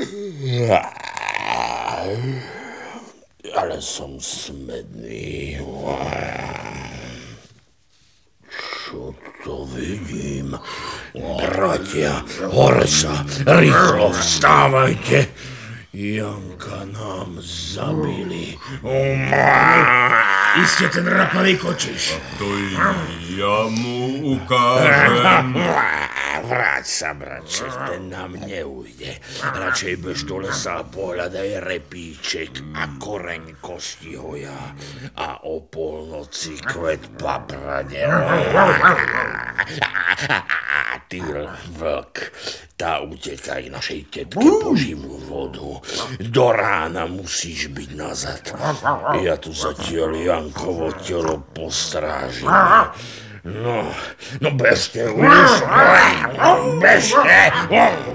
Ale som smedný. Čo to vidím? Bratia, hore sa, rýchlo vstávajte. Janka nám zabili. Iste ten rapavý kočiš. To ja mu ukážem. Vráť sa, bratče, ten nám neujde. Radšej bež do lesa a pohľadaj repíček a koreň kostihoja a o polnoci kvet paprade. Ty vlk, tá utekaj našej tetke po živú vodu. Do rána musíš byť nazad. Ja tu zatiaľ Jankovo telo postrážim. No bežte už, bežte!